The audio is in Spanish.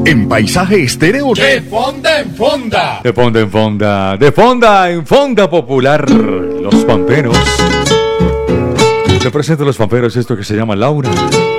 En Paisaje Estéreo. De fonda en fonda. De fonda en fonda. De fonda en fonda popular. Los Pamperos. Te presento a los Pamperos esto que se llama Laura.